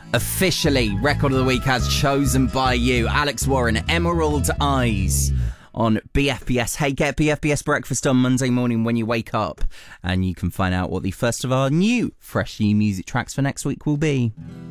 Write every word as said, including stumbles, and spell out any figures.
Officially, Record of the Week as chosen by you. Alex Warren, Emerald Eyes on B F B S. Hey, get B F B S breakfast on Monday morning when you wake up, and you can find out what the first of our new, fresh new music tracks for next week will be.